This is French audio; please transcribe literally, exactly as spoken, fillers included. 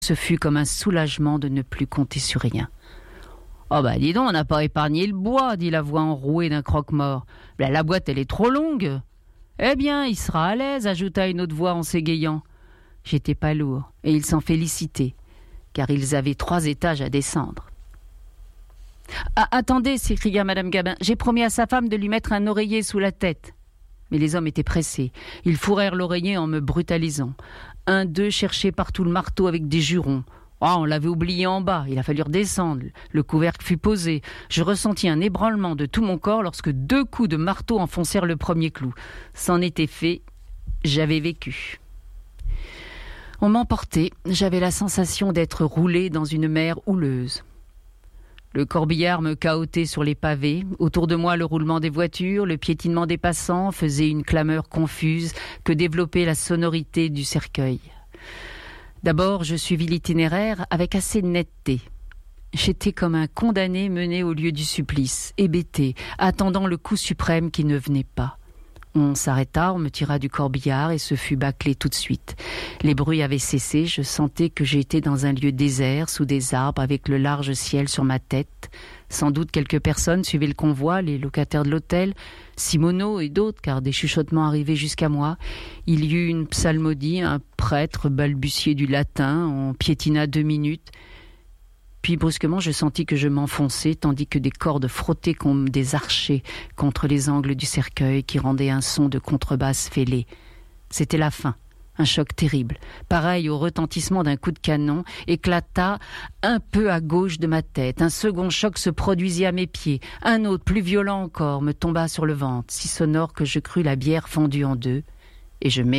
Ce fut comme un soulagement de ne plus compter sur rien. « Oh bah dis donc, on n'a pas épargné le bois, dit la voix enrouée d'un croque-mort. Bah, la boîte, elle est trop longue. » Eh bien, il sera à l'aise, ajouta une autre voix en s'égayant. J'étais pas lourd, et ils s'en félicitaient, car ils avaient trois étages à descendre. Ah, « Attendez, s'écria Madame Gabin, j'ai promis à sa femme de lui mettre un oreiller sous la tête. » Mais les hommes étaient pressés. Ils fourrèrent l'oreiller en me brutalisant. Un d'eux cherchait partout le marteau avec des jurons. Oh, on l'avait oublié en bas, il a fallu redescendre. Le couvercle fut posé. Je ressentis un ébranlement de tout mon corps lorsque deux coups de marteau enfoncèrent le premier clou. C'en était fait, j'avais vécu. On m'emportait, j'avais la sensation d'être roulé dans une mer houleuse. Le corbillard me cahotait sur les pavés. Autour de moi, le roulement des voitures, le piétinement des passants faisait une clameur confuse que développait la sonorité du cercueil. D'abord, je suivis l'itinéraire avec assez de netteté. J'étais comme un condamné mené au lieu du supplice, hébété, attendant le coup suprême qui ne venait pas. On s'arrêta, on me tira du corbillard et ce fut bâclé tout de suite. Les bruits avaient cessé, je sentais que j'étais dans un lieu désert, sous des arbres, avec le large ciel sur ma tête. Sans doute quelques personnes suivaient le convoi, les locataires de l'hôtel, Simoneau et d'autres, car des chuchotements arrivaient jusqu'à moi. Il y eut une psalmodie, un prêtre balbutiait du latin, on piétina deux minutes. Puis brusquement, je sentis que je m'enfonçais, tandis que des cordes frottaient comme des archers contre les angles du cercueil qui rendaient un son de contrebasse fêlée. C'était la fin. Un choc terrible, pareil au retentissement d'un coup de canon, éclata un peu à gauche de ma tête. Un second choc se produisit à mes pieds. Un autre, plus violent encore, me tomba sur le ventre, si sonore que je crus la bière fondue en deux, et je